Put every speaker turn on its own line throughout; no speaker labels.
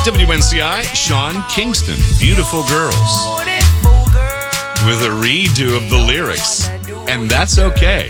WNCI, Sean Kingston, Beautiful Girls, with a redo of the lyrics. And that's okay.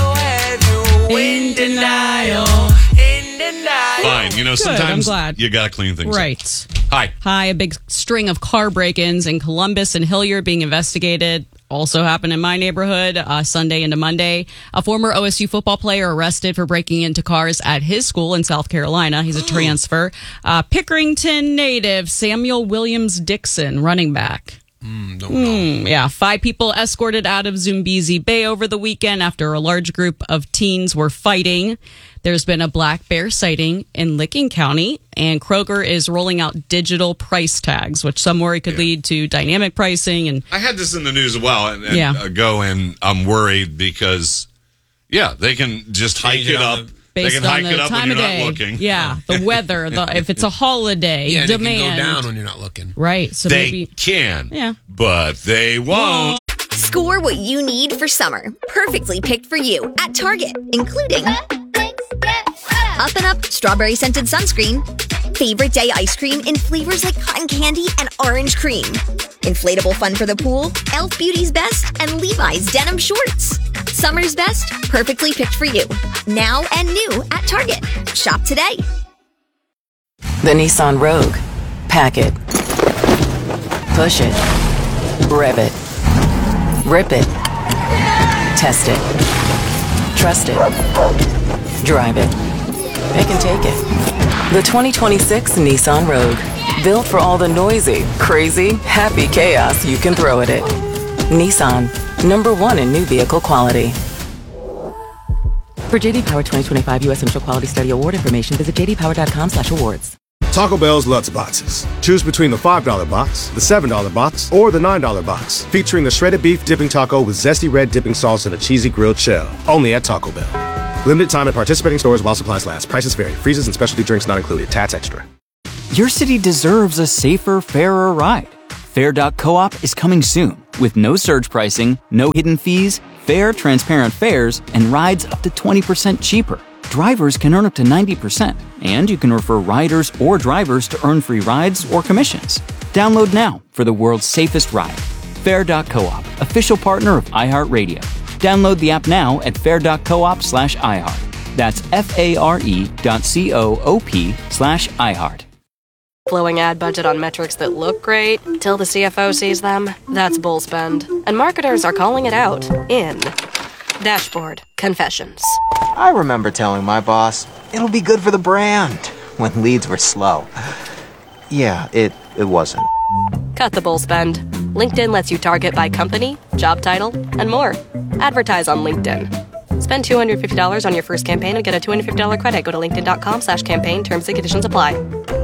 In denial.
Fine. Sometimes
I'm glad.
you got to clean things up.
Right.
Hi.
A big string of car break-ins in Columbus and Hilliard being investigated. Also happened in my neighborhood Sunday into Monday. A former OSU football player arrested for breaking into cars at his school in South Carolina. He's a transfer. Pickerington native Samuel Williams Dixon, running back.
Don't know.
Yeah, 5 people escorted out of Zumbizi Bay over the weekend after a large group of teens were fighting. There's been a black bear sighting in Licking County, and Kroger is rolling out digital price tags, which some worry could lead to dynamic pricing. And
I had this in the news a while ago, and I'm worried because, they can just hike it up.
Based
they can
on
hike
the
it up
time
when you're
of day.
not looking.
Yeah, the weather, if it's a holiday,
Yeah,
demand.
it can go down when you're not looking.
Right, so
They
maybe...
can,
Yeah.
but they won't.
Score what you need for summer. Perfectly picked for you at Target, including Up and Up strawberry scented sunscreen, favorite day ice cream in flavors like cotton candy and orange cream, inflatable fun for the pool, Elf Beauty's Best, and Levi's denim shorts. Summer's best, perfectly picked for you. Now and new at Target. Shop today.
The Nissan Rogue. Pack it. Push it. Rev it. Rip it. Test it. Trust it. Drive it. It can take it. The 2026 Nissan Rogue. Built for all the noisy, crazy, happy chaos you can throw at it. Nissan. #1 in new vehicle quality. For JD Power 2025 U.S. Initial Quality Study Award information, visit jdpower.com/awards.
Taco Bell's Lutz Boxes. Choose between the $5 box, the $7 box, or the $9 box. Featuring the shredded beef dipping taco with zesty red dipping sauce and a cheesy grilled shell. Only at Taco Bell. Limited time at participating stores while supplies last. Prices vary. Freezes and specialty drinks not included. Tats extra.
Your city deserves a safer, fairer ride. Fair.coop is coming soon with no surge pricing, no hidden fees, fair, transparent fares, and rides up to 20% cheaper. Drivers can earn up to 90%, and you can refer riders or drivers to earn free rides or commissions. Download now for the world's safest ride. Fair.coop, official partner of iHeartRadio. Download the app now at fair.coop/iHeart. That's FARE.coop/iHeart.
Blowing ad budget on metrics that look great till the CFO sees them? That's bull spend. And marketers are calling it out in Dashboard Confessions.
I remember telling my boss, it'll be good for the brand, when leads were slow. Yeah, it wasn't.
Cut the bull spend. LinkedIn lets you target by company, job title, and more. Advertise on LinkedIn. Spend $250 on your first campaign and get a $250 credit. Go to linkedin.com/campaign. Terms and conditions apply.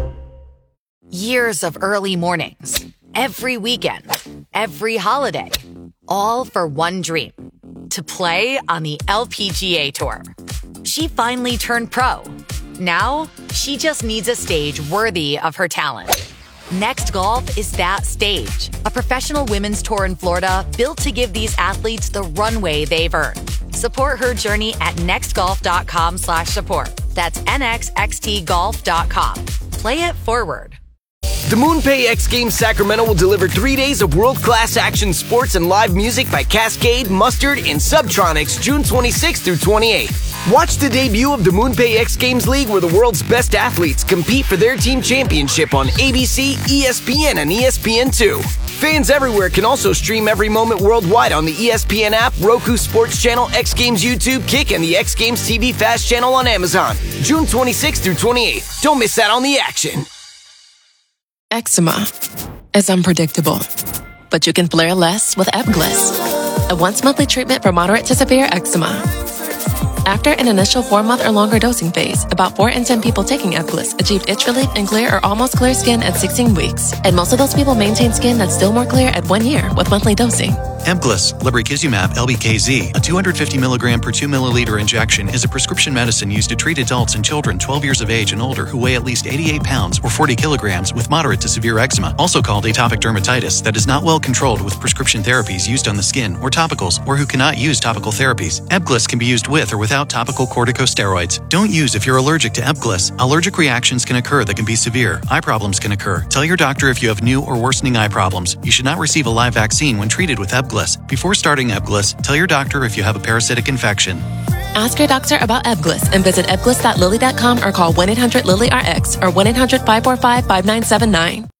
Years of early mornings, every weekend, every holiday, all for one dream, to play on the LPGA Tour. She finally turned pro. Now, she just needs a stage worthy of her talent. Next Golf is that stage, a professional women's tour in Florida built to give these athletes the runway they've earned. Support her journey at nextgolf.com/support. That's nxxtgolf.com. Play it forward.
The MoonPay X Games Sacramento will deliver 3 days of world-class action sports and live music by Cascade, Mustard, and Subtronics June 26th through 28th. Watch the debut of the MoonPay X Games League where the world's best athletes compete for their team championship on ABC, ESPN, and ESPN2. Fans everywhere can also stream every moment worldwide on the ESPN app, Roku Sports Channel, X Games YouTube, Kick, and the X Games TV Fast channel on Amazon. June 26th through 28th. Don't miss out on the action.
Eczema is unpredictable, but you can flare less with Ebglyss, a once-monthly treatment for moderate to severe eczema. After an initial 4-month or longer dosing phase, about 4 in 10 people taking Ebglyss achieved itch relief and clear or almost clear skin at 16 weeks, and most of those people maintain skin that's still more clear at 1 year with monthly dosing.
Ebglyss, lebrikizumab LBKZ, a 250 mg per 2 milliliter injection, is a prescription medicine used to treat adults and children 12 years of age and older who weigh at least 88 pounds or 40 kilograms with moderate to severe eczema, also called atopic dermatitis, that is not well controlled with prescription therapies used on the skin or topicals, or who cannot use topical therapies. Ebglyss can be used with or without without topical corticosteroids. Don't use if you're allergic to Ebglyss. Allergic reactions can occur that can be severe. Eye problems can occur. Tell your doctor if you have new or worsening eye problems. You should not receive a live vaccine when treated with Ebglyss. Before starting Ebglyss, tell your doctor if you have a parasitic infection.
Ask your doctor about Ebglyss and visit ebglyss.lilly.com or call 1-800-LILY-RX or 1-800-545-5979.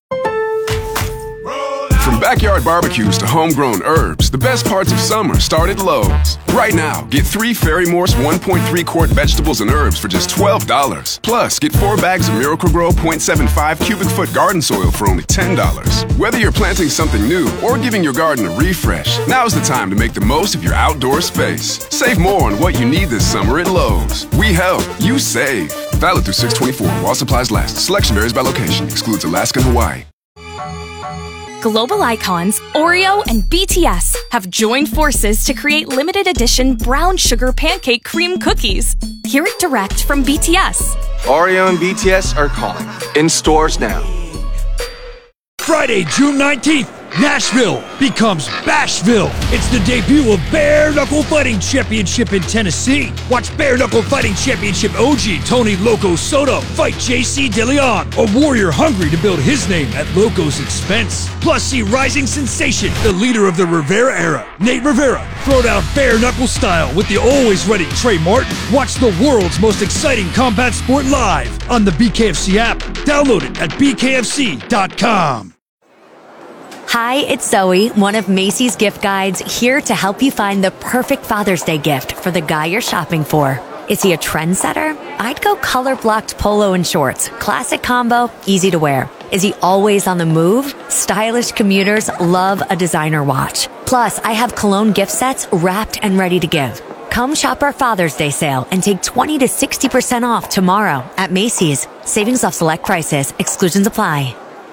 From backyard barbecues to homegrown herbs, the best parts of summer start at Lowe's. Right now, get 3 Fairy Morse 1.3 quart vegetables and herbs for just $12. Plus, get 4 bags of Miracle-Gro 0.75 cubic foot garden soil for only $10. Whether you're planting something new or giving your garden a refresh, now's the time to make the most of your outdoor space. Save more on what you need this summer at Lowe's. We help, you save. Valid through 6/24 while supplies last. Selection varies by location. Excludes Alaska and Hawaii.
Global icons Oreo and BTS have joined forces to create limited edition brown sugar pancake cream cookies. Hear it direct from BTS.
Oreo and BTS are calling. In stores now.
Friday, June 19th, Nashville becomes Bashville. It's the debut of Bare Knuckle Fighting Championship in Tennessee. Watch Bare Knuckle Fighting Championship OG Tony Loco Soto fight JC DeLeon, a warrior hungry to build his name at Loco's expense. Plus, see rising sensation, the leader of the Rivera era, Nate Rivera, throw down bare knuckle style with the always ready Trey Martin. Watch the world's most exciting combat sport live on the BKFC app. Download it at bkfc.com.
Hi, it's Zoe, one of Macy's gift guides, here to help you find the perfect Father's Day gift for the guy you're shopping for. Is he a trendsetter? I'd go color-blocked polo and shorts. Classic combo, easy to wear. Is he always on the move? Stylish commuters love a designer watch. Plus, I have cologne gift sets wrapped and ready to give. Come shop our Father's Day sale and take 20 to 60% off tomorrow at Macy's. Savings off select prices. Exclusions apply.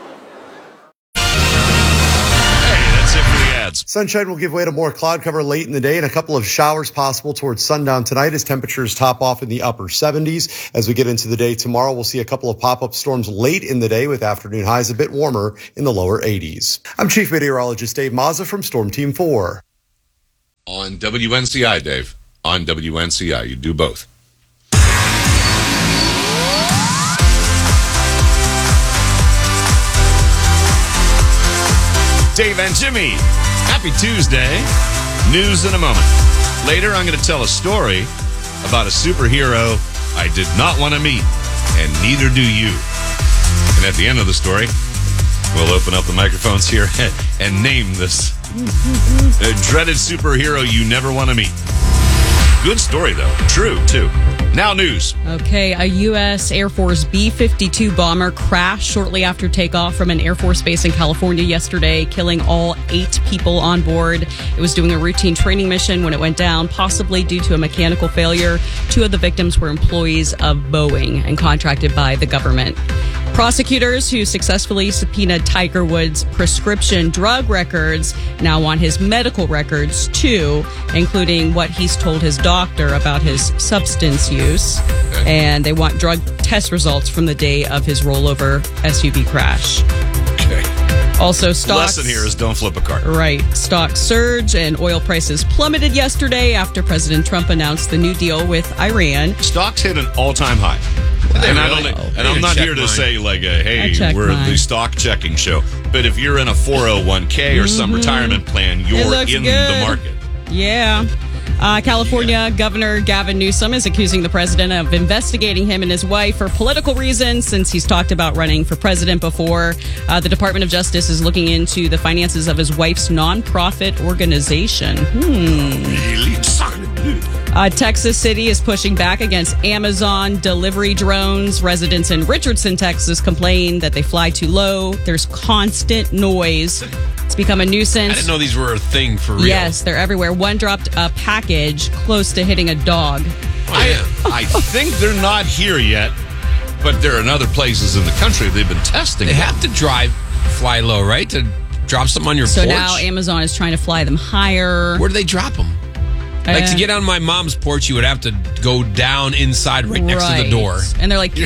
Sunshine will give way to more cloud cover late in the day and a couple of showers possible towards sundown tonight as temperatures top off in the upper 70s. As we get into the day tomorrow, we'll see a couple of pop-up storms late in the day with afternoon highs a bit warmer in the lower 80s. I'm Chief Meteorologist Dave Mazza from Storm Team 4.
On WNCI, Dave. On WNCI. You do both. Dave and Jimmy. Happy Tuesday. News in a moment. Later, I'm going to tell a story about a superhero I did not want to meet, and neither do you. And at the end of the story, we'll open up the microphones here and name this dreaded superhero you never want to meet. Good story, though. True, too. Now news.
Okay, a U.S. Air Force B-52 bomber crashed shortly after takeoff from an Air Force base in California yesterday, killing all 8 people on board. It was doing a routine training mission when it went down, possibly due to a mechanical failure. 2 of the victims were employees of Boeing and contracted by the government. Prosecutors who successfully subpoenaed Tiger Woods' prescription drug records now want his medical records, too, including what he's told his doctor about his substance use. And they want drug test results from the day of his rollover SUV crash.
Okay.
Also, stocks...
Lesson here is don't flip a cart.
Right. Stocks surged and oil prices plummeted yesterday after President Trump announced the new deal with Iran.
Stocks hit an all-time high. And I'm not here to say, like, hey, we're the stock checking show. But if you're in a 401k or some retirement plan, you're in the market.
Yeah. California Governor Gavin Newsom is accusing the president of investigating him and his wife for political reasons since he's talked about running for president before. The Department of Justice is looking into the finances of his wife's nonprofit organization. Texas City is pushing back against Amazon delivery drones. Residents in Richardson, Texas complain that they fly too low. There's constant noise. It's become a nuisance.
I didn't know these were a thing for real.
Yes, they're everywhere. One dropped a package close to hitting a dog.
I think they're not here yet, but they're in other places in the country. They've been testing.
They have to fly low, right? To drop something on your porch?
So now Amazon is trying to fly them higher.
Where do they drop them? Like to get on my mom's porch, you would have to go down inside right next to the door.
And they're like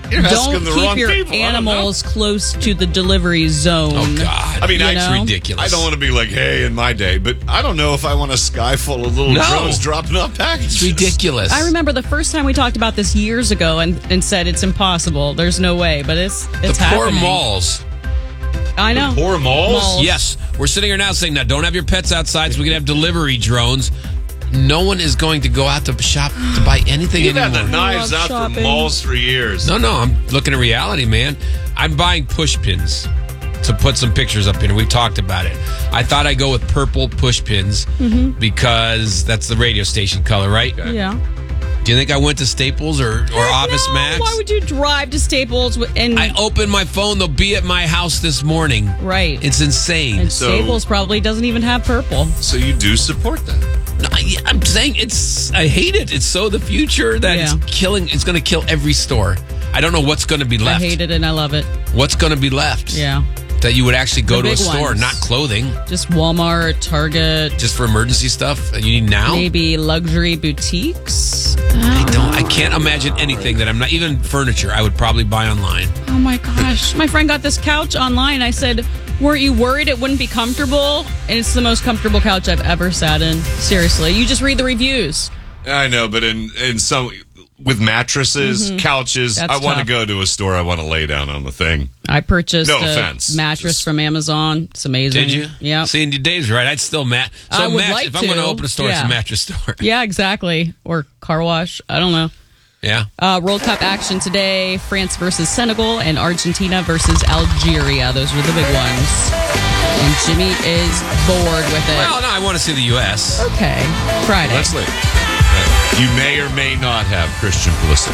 You're asking
don't
the
keep
wrong
your
people. I don't know.
animals close to the delivery zone.
Oh, God.
I mean,
You
that's
know?
ridiculous.
I don't want to be like, hey, in my day, but I don't know if I want a sky full of little
No.
drones dropping off packages.
It's ridiculous.
I remember the first time we talked about this years ago and said it's impossible. There's no way, but it's
the poor
happening.
malls.
I know.
Poor malls?
Yes. We're sitting here now saying, now don't have your pets outside so we can have delivery drones. No one is going to go out to shop to buy anything
You've
anymore.
had the knives out
shopping.
for malls for years.
No, I'm looking at reality, man. I'm buying push pins to put some pictures up here. We've talked about it. I thought I'd go with purple push pins because that's the radio station color, right?
Yeah.
Do you think I went to Staples or Office Max?
Why would you drive to Staples and
I opened my phone. They'll be at my house this morning.
right?
It's insane.
And
So-
Staples probably doesn't even have purple.
So you do support that?
No, I'm saying I hate it. It's so the future that
Yeah.
it's going to kill every store. I don't know what's going to be left.
I hate it and I love it.
What's going to be left?
Yeah.
That you would actually go
The
to a
big
store,
ones.
not clothing,
Just Walmart, Target,
just for emergency stuff that you need now.
maybe luxury boutiques.
I can't imagine anything that I'm not, even furniture, I would probably buy online.
Oh my gosh. My friend got this couch online. I said, weren't you worried it wouldn't be comfortable? And it's the most comfortable couch I've ever sat in. Seriously. You just read the reviews.
I know, but in some with mattresses, couches,
That's
I want to
tough.
go to a store. I want to lay down on the thing.
I purchased
No
a
offense.
mattress from Amazon. It's amazing.
Did you?
Yeah.
See, and Dave's right. I'd still
I would like
if I'm going to
to.
open a store, it's
Yeah.
a mattress store.
Yeah, exactly. Or car wash. I don't know.
Yeah.
World Cup action today. France versus Senegal and Argentina versus Algeria. Those were the big ones. And Jimmy is bored with it.
Well, no, I want to see the U.S.
Okay. Friday.
Leslie, you may or may not have Christian Pulisic.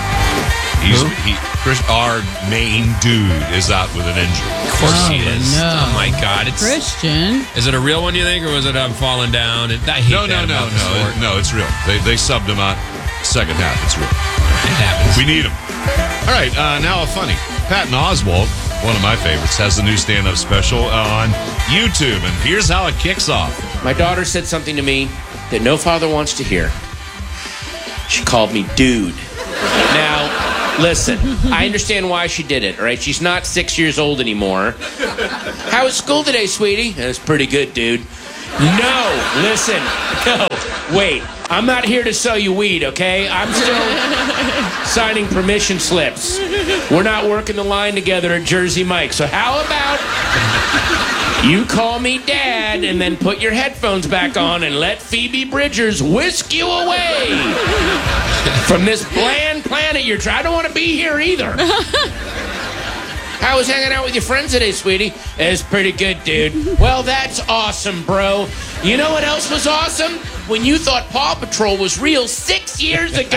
Our main dude is out with an injury.
Of course he
Oh,
is.
no.
Oh, my God.
Christian.
Is it a real one, you think, or was it I'm falling down? I hate
No,
that about the sport.
no, it's real. They subbed him out second half. It's real.
It happens.
We need him. All right, now a funny. Patton Oswalt, one of my favorites, has a new stand-up special on YouTube, and here's how it kicks off.
My daughter said something to me that no father wants to hear. She called me dude. Now, listen, I understand why she did it, all right? She's not 6 years old anymore. How was school today, sweetie? It's pretty good, dude. No, listen, no, wait. I'm not here to sell you weed, okay? I'm still signing permission slips. We're not working the line together at Jersey Mike. So how about you call me Dad and then put your headphones back on and let Phoebe Bridgers whisk you away from this bland planet you're trying. I don't want to be here either. How was hanging out with your friends today, sweetie? It's pretty good, dude. Well, that's awesome, bro. You know what else was awesome? When you thought Paw Patrol was real 6 years ago.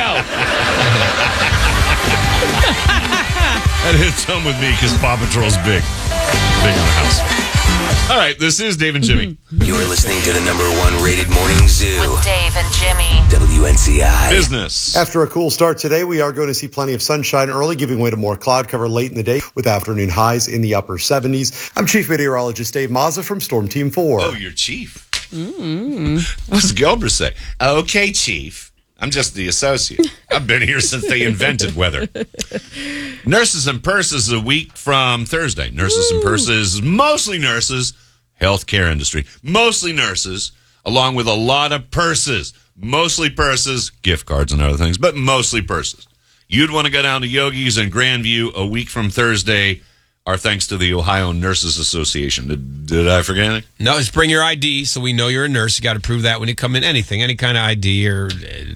That hits home with me because Paw Patrol's big. Big in the house. All right, this is Dave and Jimmy.
You're listening to the #1 rated morning zoo.
With Dave and Jimmy.
WNCI.
Business.
After a cool start today, we are going to see plenty of sunshine early, giving way to more cloud cover late in the day with afternoon highs in the upper 70s. I'm Chief Meteorologist Dave Mazza from Storm Team 4.
Oh, you're Chief. What's Gilbert say? Okay, Chief. I'm just the associate. I've been here since they invented weather. Nurses and Purses a week from Thursday. Nurses and Purses, mostly nurses, healthcare industry, mostly nurses, along with a lot of purses. Mostly purses, gift cards and other things, but mostly purses. You'd want to go down to Yogi's in Grandview a week from Thursday. Our thanks to the Ohio Nurses Association. Did I forget anything?
No, just bring your ID so we know you're a nurse. You got to prove that when you come in. Anything, any kind of ID or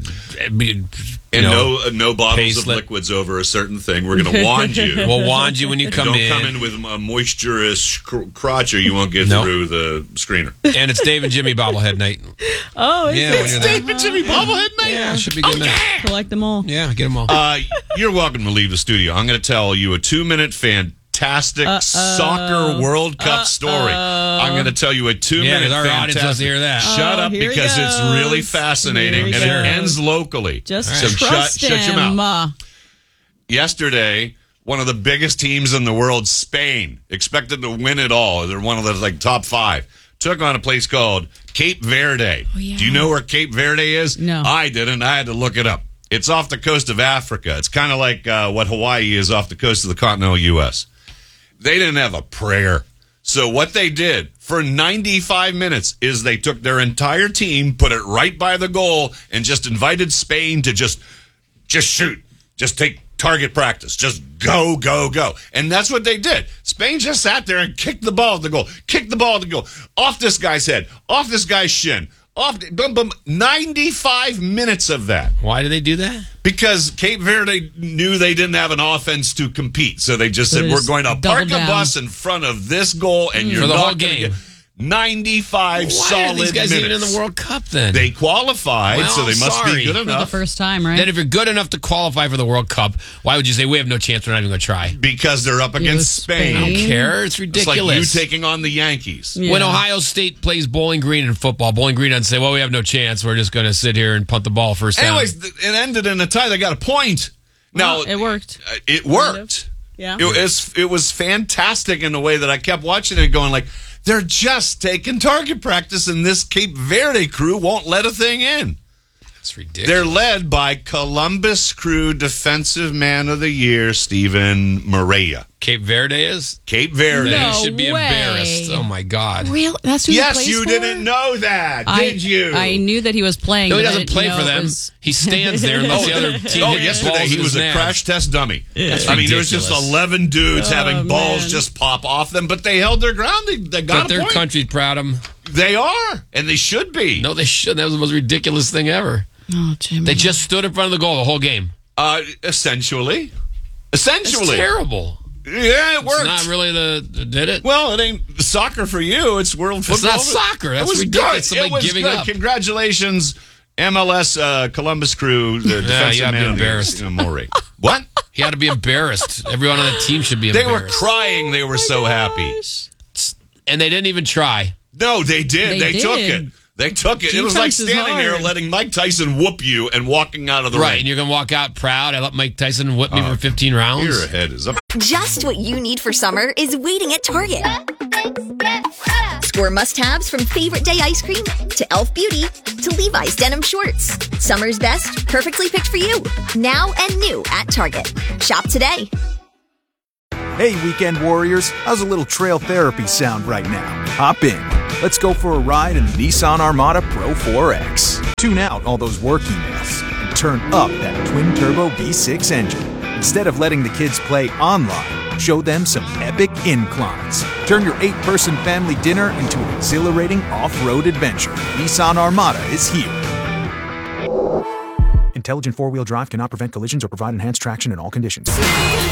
no bottles of
payslip.
liquids over a certain thing. We're going to wand you.
We'll wand you when you come in.
Don't come in with a moisturous crotch or you won't get
Nope.
through the screener.
And it's Dave and Jimmy bobblehead night.
Oh,
Yeah, when you're there.
Dave and Jimmy bobblehead night.
Yeah, should be good.
Collect them all.
Yeah, get them all.
You're welcome to leave the studio. I'm going to tell you a 2-minute fantastic soccer World Cup story. I'm going to tell you a 2-minute
because our audience
fantastic.
loves to hear that.
Shut up
here he
because it's
goes.
really fascinating
Here
and
he
it
goes.
ends locally.
Just
So
trust
shut your
him.
mouth. Yesterday, one of the biggest teams in the world, Spain, expected to win it all. They're one of the top 5. Took on a place called Cape Verde.
Oh, yeah.
Do you know where Cape Verde is?
No.
I didn't. I had to look it up. It's off the coast of Africa. It's kind of like what Hawaii is off the coast of the continental U.S. They didn't have a prayer. So what they did for 95 minutes is they took their entire team, put it right by the goal, and just invited Spain to just shoot. Just take target practice. Just go, go, go. And that's what they did. Spain just sat there and kicked the ball at the goal. Kicked the ball at the goal. Off this guy's head. Off this guy's shin. Off, boom, boom. 95 minutes of that.
Why did they do that?
Because Cape Verde knew they didn't have an offense to compete. So they just said, we're going to park a bus in front of this goal, and you're
for the
not
whole game.
95 solid
are these guys
minutes.
even in the World Cup then?
They qualified, so they must be good enough.
For the first time, right?
Then if you're good enough to qualify for the World Cup, why would you say we have no chance, we're not even going to try?
Because they're up against Spain.
I don't care. It's ridiculous.
It's like you taking on the Yankees.
Yeah. When Ohio State plays Bowling Green in football, Bowling Green doesn't say, well, we have no chance. We're just going to sit here and punt the ball first down.
Anyways, it ended in a tie. They got a point. Now,
it worked.
It worked.
Yeah.
It was fantastic in the way that I kept watching it going like, they're just taking target practice, and this Cape Verde crew won't let a thing in.
That's ridiculous.
They're led by Columbus Crew Defensive Man of the Year, Stephen Moreira.
Cape Verde is?
Cape Verde.
They should be embarrassed. Oh, my God.
Real? That's who he
yes,
plays
you
for?
didn't know that, did you?
I knew that he was playing.
No, he
but I
doesn't
didn't
play
know
for
it
them.
was-
He stands there and lets the other team hit
yesterday
balls
he
in
was
his
a
nads.
crash test dummy.
That's
I mean, there was
ridiculous.
just 11 dudes having balls
man.
just pop off them, but they held their ground. They got
But
a
their
point.
country's proud of them.
They are, and they should be.
No, they shouldn't. That was the most ridiculous thing ever.
Oh, Jimmy.
They just stood in front of the goal the whole game.
Essentially.
It's terrible.
Yeah, it worked.
It's not really did it?
Well, it ain't soccer for you. It's world football.
It's not soccer. That's
it was
ridiculous.
Good.
Somebody
It was
giving
good.
up.
Congratulations, MLS Columbus Crew, the defensive
you ought to be
man of the year,
embarrassed.
Maury. What?
He ought to be embarrassed. Everyone on the team should be
They
embarrassed.
were crying. They were so happy.
And they didn't even try.
No, they did. They took it. They took it. It was like
Defense is
standing there
hard.
letting Mike Tyson whoop you and walking out of the
Right,
ring.
and you're going to walk out proud. I let Mike Tyson whip me for 15 rounds.
Your head is up.
Just what you need for summer is waiting at Target. Score must-haves from favorite day ice cream to Elf Beauty to Levi's denim shorts. Summer's best, perfectly picked for you. Now and new at Target. Shop today.
Hey, weekend warriors, how's a little trail therapy sound right now? Hop in. Let's go for a ride in the Nissan Armada Pro 4X. Tune out all those work emails and turn up that twin-turbo V6 engine. Instead of letting the kids play online, show them some epic inclines. Turn your 8-person family dinner into an exhilarating off-road adventure. Nissan Armada is here. Intelligent four-wheel drive cannot prevent collisions or provide enhanced traction in all conditions.